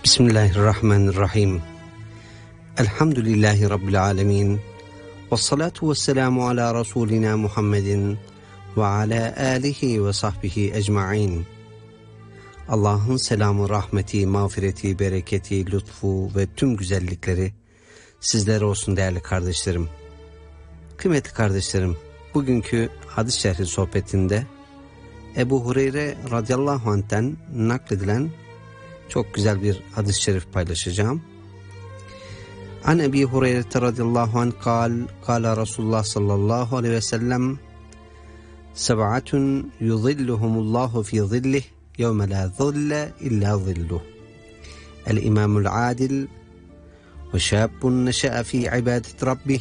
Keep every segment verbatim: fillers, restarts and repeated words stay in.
Bismillahirrahmanirrahim. Elhamdülillahi Rabbil alemin. Vessalatu vesselamu ala Resulina Muhammedin ve ala alihi ve sahbihi ecma'in. Allah'ın selamı, rahmeti, mağfireti, bereketi, lütfu ve tüm güzellikleri sizlere olsun değerli kardeşlerim. Kıymetli kardeşlerim, bugünkü hadis şerhi sohbetinde Ebu Hureyre radıyallahu anh'ten nakledilen çok güzel bir hadis-i şerif paylaşacağım. An Ebi Hureyre radıyallahu anh kal, kala Resulullah sallallahu aleyhi ve sellem, seb'atun yuzilluhumullahu fi zillih yevme la zille illa zilluh. El-imamul adil ve şabun neşe'e fi ibadet rabbih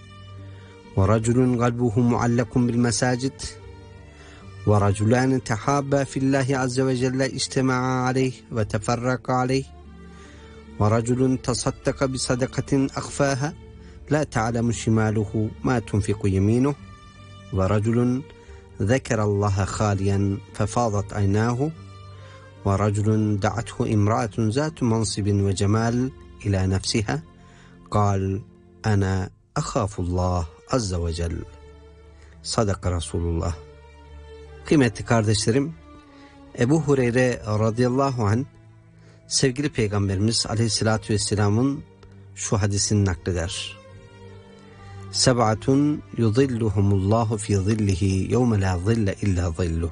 ve raculun kalbuhu muallakun bil mesacid ve raculan tehabba fillahi azze ve celle ictema'a aleyh ve teferraka aleyh ve raculun tasaddaka bi sadakatin akhfaha la ta'lemu şimaluhu ma tunfiku yeminuhu ve raculun zekerallaha khaliyan fefadat aynahu ve raculun da'athu imra'atun zatu mansibin ve cemal ila nefsiha kal ana akhafullah azze ve celle. Sadaka Resulullah. Kıymetli kardeşlerim, Ebu Hureyre radıyallahu anh sevgili Peygamberimiz aleyhissalatü vesselamın şu hadisini nakleder. Seb'atun yuzilluhumullahu fi zillihi yevme la zille illa zilluh.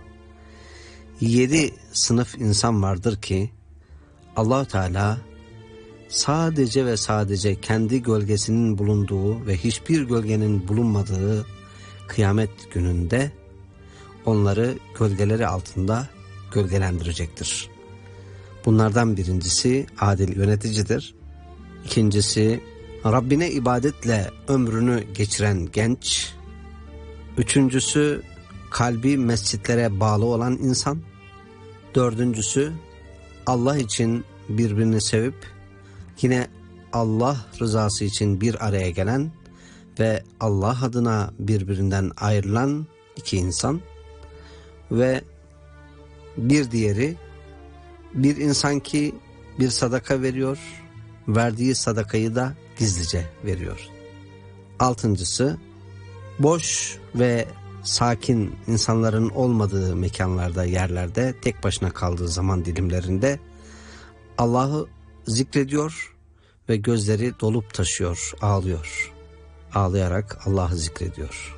Yedi sınıf insan vardır ki Allah-u Teala sadece ve sadece kendi gölgesinin bulunduğu ve hiçbir gölgenin bulunmadığı kıyamet gününde onları gölgeleri altında gölgelendirecektir. Bunlardan birincisi adil yöneticidir. İkincisi Rabbine ibadetle ömrünü geçiren genç. Üçüncüsü kalbi mescitlere bağlı olan insan. Dördüncüsü Allah için birbirini sevip yine Allah rızası için bir araya gelen ve Allah adına birbirinden ayrılan iki insan. Ve bir diğeri bir insan ki bir sadaka veriyor, verdiği sadakayı da gizlice veriyor. Altıncısı boş ve sakin insanların olmadığı mekanlarda, yerlerde, tek başına kaldığı zaman dilimlerinde Allah'ı zikrediyor ve gözleri dolup taşıyor, ağlıyor. Ağlayarak Allah'ı zikrediyor.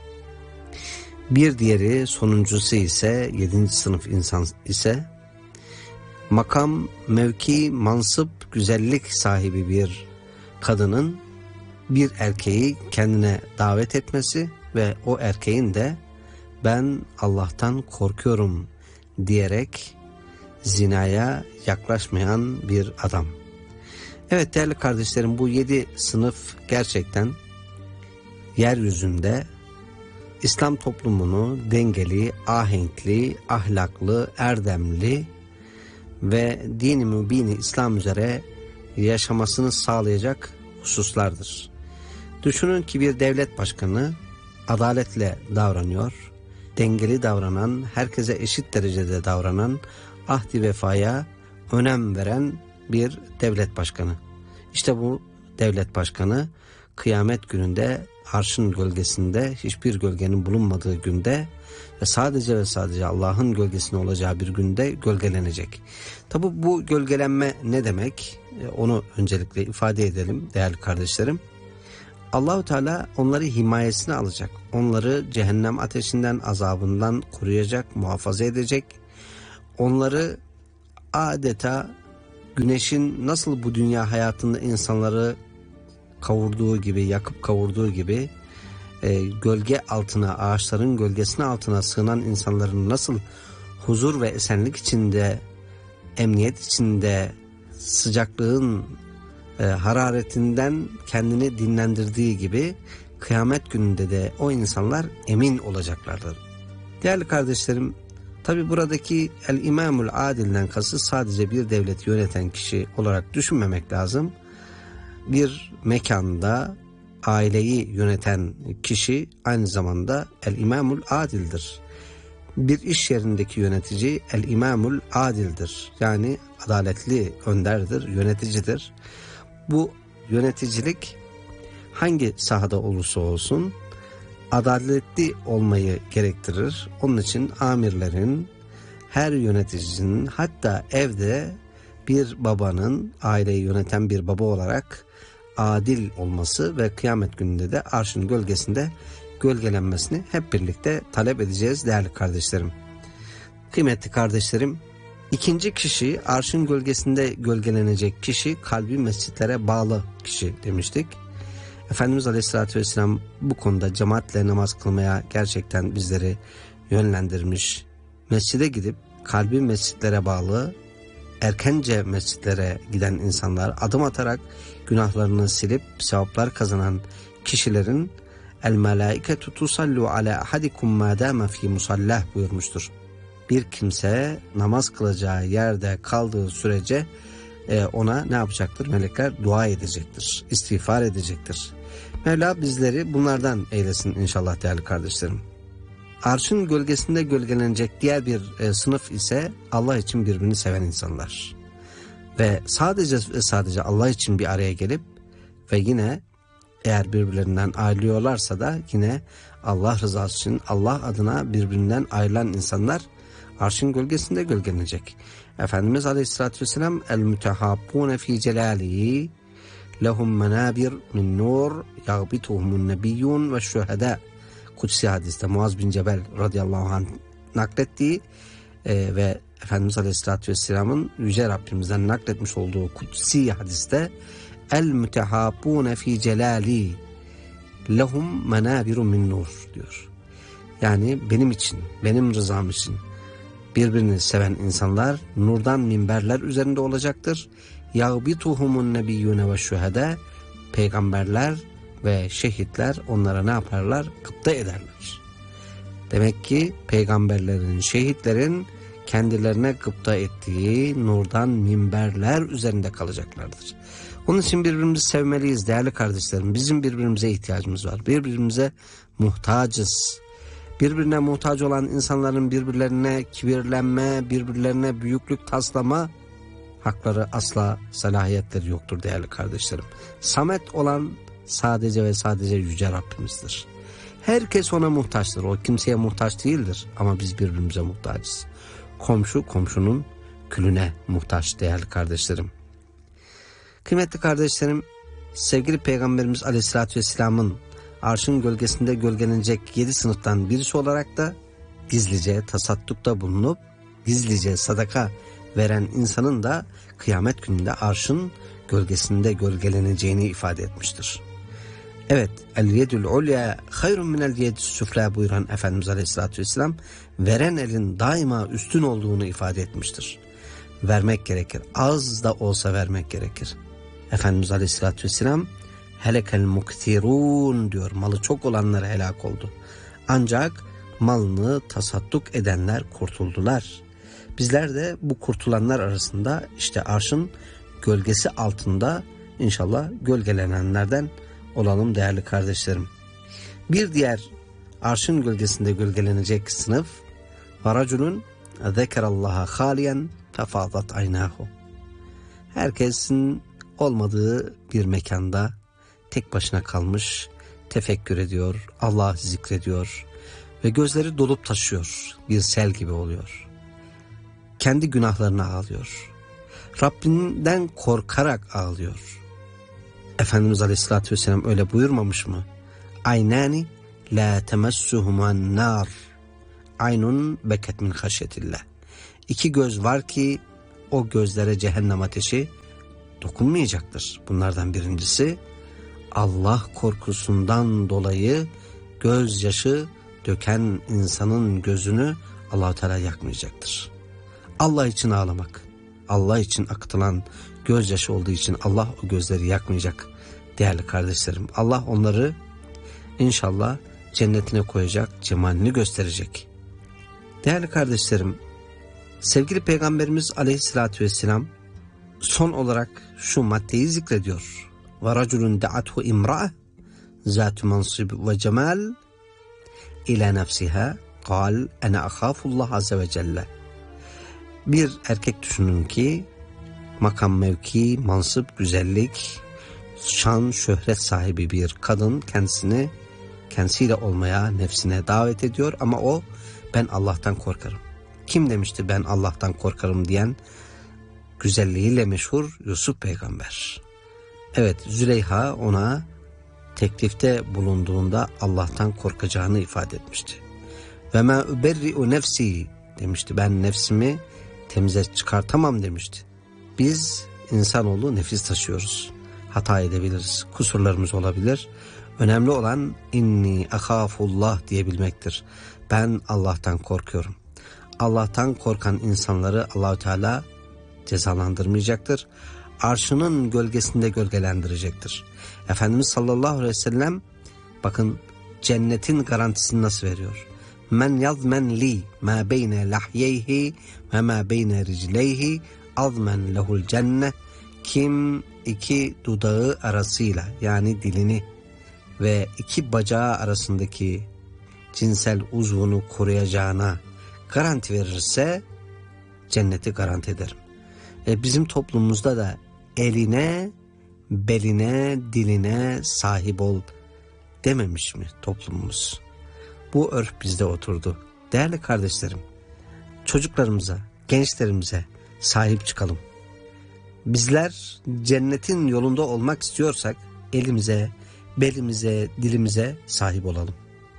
Bir diğeri, sonuncusu ise, yedinci sınıf insan ise makam, mevki, mansıp, güzellik sahibi bir kadının bir erkeği kendine davet etmesi ve o erkeğin de ben Allah'tan korkuyorum diyerek zinaya yaklaşmayan bir adam. Evet değerli kardeşlerim, bu yedi sınıf gerçekten yeryüzünde İslam toplumunu dengeli, ahenkli, ahlaklı, erdemli ve dini mübini İslam üzere yaşamasını sağlayacak hususlardır. Düşünün ki bir devlet başkanı adaletle davranıyor, dengeli davranan, herkese eşit derecede davranan, ahdi vefaya önem veren bir devlet başkanı. İşte bu devlet başkanı kıyamet gününde arşın gölgesinde, hiçbir gölgenin bulunmadığı günde ve sadece ve sadece Allah'ın gölgesinde olacağı bir günde gölgelenecek. Tabi bu gölgelenme ne demek? Onu öncelikle ifade edelim değerli kardeşlerim. Allah-u Teala onları himayesine alacak. Onları cehennem ateşinden, azabından koruyacak, muhafaza edecek. Onları adeta güneşin nasıl bu dünya hayatında insanları kavurduğu gibi, yakıp kavurduğu gibi e, gölge altına, ağaçların gölgesine altına sığınan insanların nasıl huzur ve esenlik içinde, emniyet içinde, sıcaklığın e, hararetinden kendini dinlendirdiği gibi kıyamet gününde de o insanlar emin olacaklardır. Değerli kardeşlerim, tabi buradaki el-imamul adilden kasıt sadece bir devleti yöneten kişi olarak düşünmemek lazım. Bir mekanda aileyi yöneten kişi aynı zamanda el-imamul adildir. Bir iş yerindeki yönetici el imamul adildir. Yani adaletli önderdir, yöneticidir. Bu yöneticilik hangi sahada olursa olsun adaletli olmayı gerektirir. Onun için amirlerin, her yöneticinin, hatta evde bir babanın, aileyi yöneten bir baba olarak adil olması ve kıyamet gününde de arşın gölgesinde gölgelenmesini hep birlikte talep edeceğiz değerli kardeşlerim. Kıymetli kardeşlerim, ikinci kişi, arşın gölgesinde gölgelenecek kişi, kalbi mescitlere bağlı kişi demiştik. Efendimiz Aleyhisselatü Vesselam bu konuda cemaatle namaz kılmaya gerçekten bizleri yönlendirmiş. Mescide gidip kalbi mescitlere bağlı, erkence mescitlere giden insanlar, adım atarak günahlarını silip sevaplar kazanan kişilerin el melaiketu tusallu ala ahadikum ma dama fi musallah buyurmuştur. Bir kimse namaz kılacağı yerde kaldığı sürece ona ne yapacaktır? Melekler dua edecektir, istiğfar edecektir. Mevla bizleri bunlardan eylesin inşallah değerli kardeşlerim. Arşın gölgesinde gölgelenecek diğer bir e, sınıf ise Allah için birbirini seven insanlar. Ve sadece ve sadece Allah için bir araya gelip ve yine eğer birbirlerinden ayrılıyorlarsa da yine Allah rızası için Allah adına birbirinden ayrılan insanlar arşın gölgesinde gölgelenecek. Efendimiz Aleyhisselatü Vesselam el mütehabbune fi celalihi lehum menabir min nur yagbituhumun nebiyyun ve şühedâ. Kutsi hadiste Muaz bin Cebel radıyallahu anh naklettiği e, ve Efendimiz Aleyhisselatü Vesselam'ın Yüce Rabbimizden nakletmiş olduğu kutsi hadiste el mütehabbune fi celali lehum menabirun min nur diyor. Yani benim için, benim rızam için birbirini seven insanlar nurdan minberler üzerinde olacaktır. Yağbituhumun nebiyyune ve şühedâ, peygamberler ve şehitler onlara ne yaparlar? Gıpta ederler. Demek ki peygamberlerin, şehitlerin kendilerine gıpta ettiği nurdan minberler üzerinde kalacaklardır. Onun için birbirimizi sevmeliyiz değerli kardeşlerim. Bizim birbirimize ihtiyacımız var. Birbirimize muhtacız. Birbirine muhtaç olan insanların birbirlerine kibirlenme, birbirlerine büyüklük taslama hakları, asla salahiyetleri yoktur değerli kardeşlerim. Samet olan sadece ve sadece Yüce Rabbimizdir. Herkes ona muhtaçtır. O kimseye muhtaç değildir. Ama biz birbirimize muhtacız. Komşu komşunun külüne muhtaç değerli kardeşlerim. Kıymetli kardeşlerim, sevgili Peygamberimiz Aleyhisselatü Vesselam'ın arşın gölgesinde gölgelenecek yedi sınıftan birisi olarak da gizlice tasaddukta bulunup gizlice sadaka veren insanın da kıyamet gününde arşın gölgesinde gölgeleneceğini ifade etmiştir. Evet, el yedül ulya hayrun minel yedis süfla buyuran Efendimiz Aleyhisselatü Vesselam veren elin daima üstün olduğunu ifade etmiştir. Vermek gerekir. Az da olsa vermek gerekir. Efendimiz Aleyhisselatü Vesselam helekel muktirun diyor. Malı çok olanlar helak oldu. Ancak malını tasadduk edenler kurtuldular. Bizler de bu kurtulanlar arasında işte arşın gölgesi altında inşallah gölgelenenlerden olalım değerli kardeşlerim. Bir diğer arşın gölgesinde gölgelenecek sınıf varaculun zekerallaha haliyen fefadat aynahu. Herkesin olmadığı bir mekanda tek başına kalmış, tefekkür ediyor, Allah'ı zikrediyor ve gözleri dolup taşıyor, bir sel gibi oluyor. Kendi günahlarına ağlıyor. Rabbinden korkarak ağlıyor. Efendimiz Aleyhisselatü Vesselam öyle buyurmamış mı? Aynani la temessuhuman nar. Aynun beket min haşyetillah. İki göz var ki o gözlere cehennem ateşi dokunmayacaktır. Bunlardan birincisi Allah korkusundan dolayı gözyaşı döken insanın gözünü Allah-u Teala yakmayacaktır. Allah için ağlamak, Allah için akıtılan gözyaşı olduğu için Allah o gözleri yakmayacak değerli kardeşlerim. Allah onları inşallah cennetine koyacak, cemalini gösterecek. Değerli kardeşlerim, sevgili Peygamberimiz Aleyhisselatü Vesselam son olarak şu maddeyi zikrediyor. وَرَجُلٌ دَعَتْهُ اِمْرَأَ ذَاتُ مَنْصِبْ وَجَمَالٍ اِلَى نَفْسِهَا kal ene ahafullah azze ve celle. Bir erkek düşünün ki makam, mevki, mansıp, güzellik, şan, şöhret sahibi bir kadın kendisini kendisiyle olmaya, nefsine davet ediyor ama o ben Allah'tan korkarım. Kim demişti ben Allah'tan korkarım diyen? Güzelliğiyle meşhur Yusuf peygamber. Evet, Züleyha ona teklifte bulunduğunda Allah'tan korkacağını ifade etmişti. Ve ma uberri'u nefsi demişti, ben nefsimi temize çıkartamam demişti. Biz insanoğlu nefis taşıyoruz. Hata edebiliriz, kusurlarımız olabilir. Önemli olan inni ahafullah diyebilmektir. Ben Allah'tan korkuyorum. Allah'tan korkan insanları Allahu Teala cezalandırmayacaktır. Arşının gölgesinde gölgelendirecektir. Efendimiz sallallahu aleyhi ve sellem bakın cennetin garantisini nasıl veriyor? Men yazmen li ma beyne lahyeyhi ve ma beyne ricleyhi azmen lehul cenne. Kim iki dudağı arasıyla yani dilini ve iki bacağı arasındaki cinsel uzvunu koruyacağına garanti verirse cenneti garanti ederim. E bizim toplumumuzda da eline, beline, diline sahip ol dememiş mi toplumumuz? Bu örf bizde oturdu. Değerli kardeşlerim, çocuklarımıza, gençlerimize sahip çıkalım. Bizler cennetin yolunda olmak istiyorsak elimize, belimize, dilimize sahip olalım.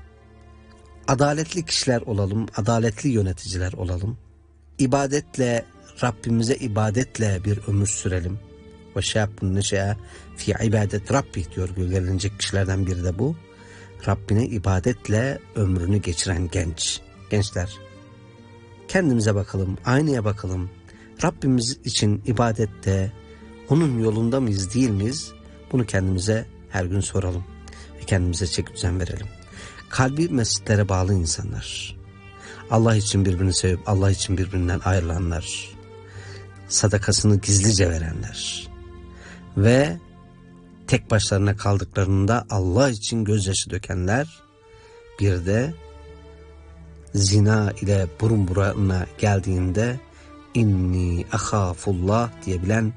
Adaletli kişiler olalım, adaletli yöneticiler olalım. İbadetle, Rabbimize ibadetle bir ömür sürelim. Ve şâbbun neşe'e fi ibadet Rabbi diyor, gölgelenecek kişilerden biri de bu. Rabbine ibadetle ömrünü geçiren genç. Gençler, kendimize bakalım, aynaya bakalım. Rabbimiz için ibadette onun yolunda mıyız, değil miyiz? Bunu kendimize her gün soralım ve kendimize çeki düzen verelim. Kalbi mescitlere bağlı insanlar, Allah için birbirini sevip Allah için birbirinden ayrılanlar, sadakasını gizlice verenler ve tek başlarına kaldıklarında Allah için gözyaşı dökenler, bir de zina ile burun buruna geldiğinde inni ahafullah diyebilen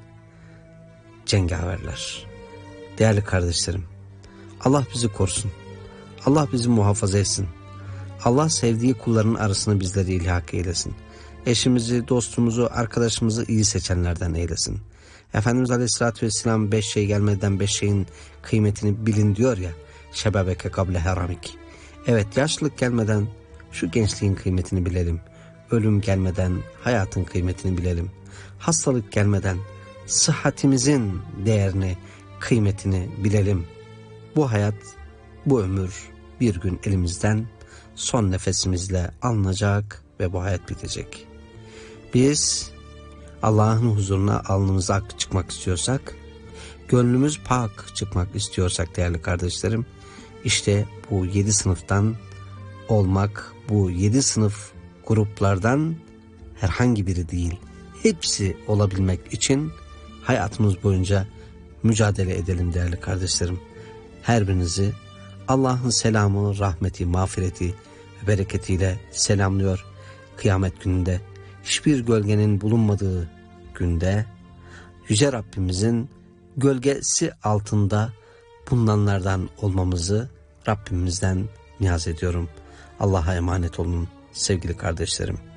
cengaverler. Değerli kardeşlerim, Allah bizi korusun. Allah bizi muhafaza etsin. Allah sevdiği kulların arasını bizleri ilhak eylesin. Eşimizi, dostumuzu, arkadaşımızı iyi seçenlerden eylesin. Efendimiz Aleyhisselatü Vesselam beş şey gelmeden beş şeyin kıymetini bilin diyor ya. Şebabeke kable haramik. Evet, yaşlılık gelmeden şu gençliğin kıymetini bilelim. Ölüm gelmeden hayatın kıymetini bilelim. Hastalık gelmeden sıhhatimizin değerini, kıymetini bilelim. Bu hayat, bu ömür bir gün elimizden son nefesimizle alınacak ve bu hayat bitecek. Biz Allah'ın huzuruna alnımız ak çıkmak istiyorsak, gönlümüz pak çıkmak istiyorsak değerli kardeşlerim, işte bu yedi sınıftan olmak, bu yedi sınıf gruplardan herhangi biri değil, hepsi olabilmek için hayatımız boyunca mücadele edelim değerli kardeşlerim. Her birinizi Allah'ın selamı, rahmeti, mağfireti ve bereketiyle selamlıyor. Kıyamet gününde, hiçbir gölgenin bulunmadığı günde Yüce Rabbimizin gölgesi altında bulunanlardan olmamızı Rabbimizden niyaz ediyorum. Allah'a emanet olun sevgili kardeşlerim.